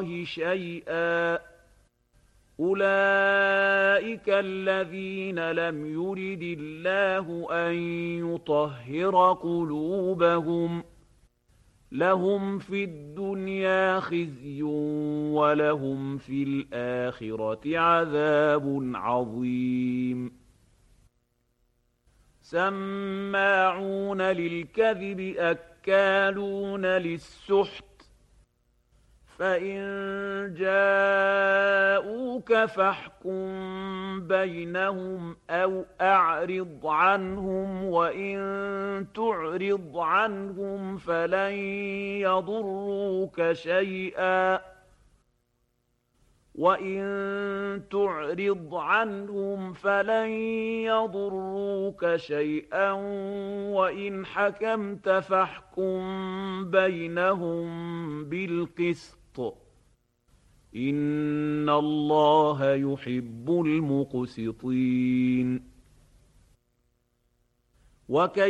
شيئا أولئك الذين لم يرد الله أن يطهر قلوبهم لهم في الدنيا خزي ولهم في الآخرة عذاب عظيم سماعون للكذب أكالون للسحت فإن جاءوك فاحكم بينهم أو أعرض عنهم وإن تعرض عنهم فلن يضروك شيئا وإن حكمت فاحكم بينهم بالقسط إن الله يحب المقسطين